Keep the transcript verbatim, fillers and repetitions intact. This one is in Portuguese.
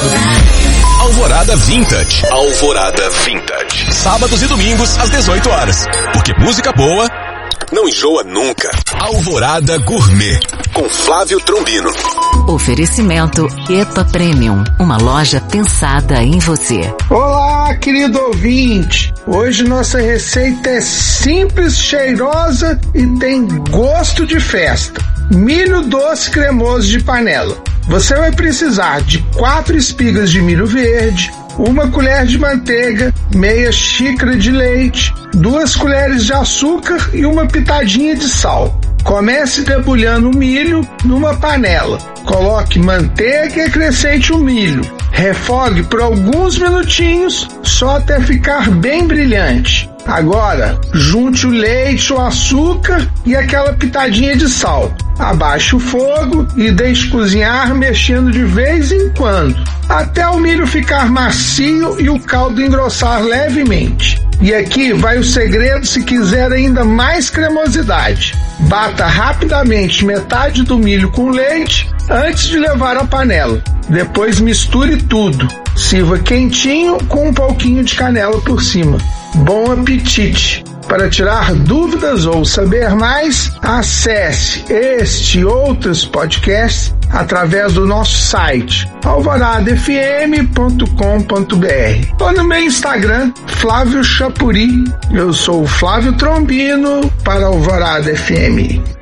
Alvorada Vintage. Alvorada Vintage. Sábados e domingos às dezoito horas. Porque música boa não enjoa nunca. Alvorada Gourmet, com Flávio Trombino. Oferecimento EPA Premium, uma loja pensada em você. Olá, querido ouvinte. Hoje nossa receita é simples, cheirosa e tem gosto de festa. Milho doce cremoso de panela. Você vai precisar de quatro espigas de milho verde, uma colher de manteiga, meia xícara de leite, duas colheres de açúcar e uma pitadinha de sal. Comece debulhando o milho numa panela. Coloque manteiga e acrescente o milho. Refogue por alguns minutinhos, só até ficar bem brilhante. Agora, junte o leite, o açúcar e aquela pitadinha de sal. Abaixe o fogo e deixe cozinhar, mexendo de vez em quando, até o milho ficar macio e o caldo engrossar levemente. E aqui vai o segredo se quiser ainda mais cremosidade. Bata rapidamente metade do milho com leite antes de levar à panela. Depois misture tudo. Sirva quentinho com um pouquinho de canela por cima. Bom apetite! Para tirar dúvidas ou saber mais, acesse este e outros podcasts através do nosso site alvorada f m ponto com ponto b r ou no meu Instagram, Flávio Chapuri. Eu sou o Flávio Trombino para Alvorada F M.